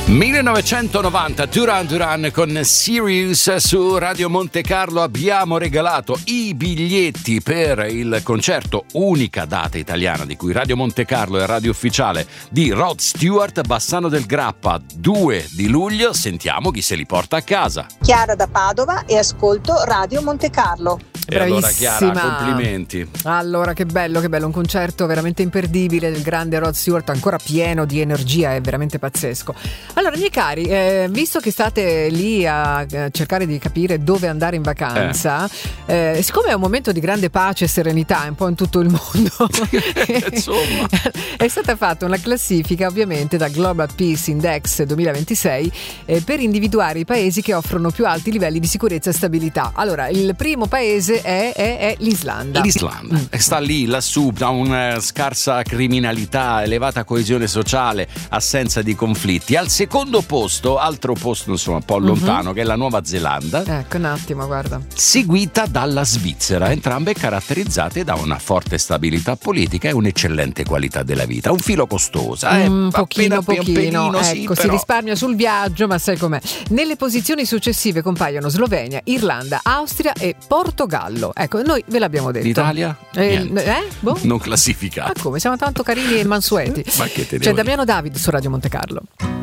1990, Duran Duran con Sirius. Su Radio Monte Carlo abbiamo regalato i biglietti per il concerto, unica data italiana di cui Radio Monte Carlo è radio ufficiale, di Rod Stewart, Bassano del Grappa, 2 di luglio. Sentiamo chi se li porta a casa. Chiara da Padova e ascolto Radio Monte Carlo. E allora Chiara, complimenti. Allora che bello, un concerto veramente imperdibile del grande Rod Stewart, ancora pieno di energia, è veramente pazzesco. Allora miei cari, visto che state lì a cercare di capire dove andare in vacanza, siccome è un momento di grande pace e serenità un po' in tutto il mondo, insomma, è stata fatta una classifica ovviamente da Global Peace Index 2026 per individuare i paesi che offrono più alti livelli di sicurezza e stabilità. Allora il primo paese è l'Islanda. L'Islanda sta lì, lassù, da una scarsa criminalità, elevata coesione sociale, assenza di conflitti. Al secondo posto, altro posto insomma un po' lontano, che è la Nuova Zelanda. Ecco, un attimo, guarda. Seguita dalla Svizzera, entrambe caratterizzate da una forte stabilità politica e un'eccellente qualità della vita. Un filo costosa, un pochino, ecco, sì, si però risparmia sul viaggio, ma sai com'è. Nelle posizioni successive compaiono Slovenia, Irlanda, Austria e Portogallo. Ecco, noi ve l'abbiamo detto. L'Italia? Boh? Non classificata. Ma come? Siamo tanto carini e mansueti. Ma che te devo C'è dire? Damiano David su Radio Monte Carlo.